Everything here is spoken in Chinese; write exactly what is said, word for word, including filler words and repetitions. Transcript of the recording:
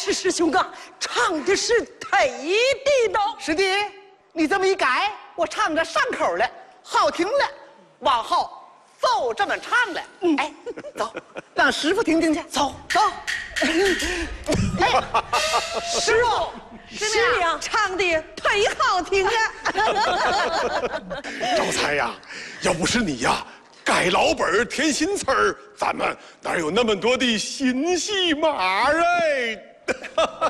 是师兄啊，唱的是忒地道。 师弟，你这么一改，我唱着上口了，好听了，往后就这么唱了。嗯，哎，走，让师傅听听去。走走。哎，师傅， 师娘唱的忒好听啊！ 招财呀，要不是你呀，改老本儿填新词儿，咱们哪有那么多的新戏码哎？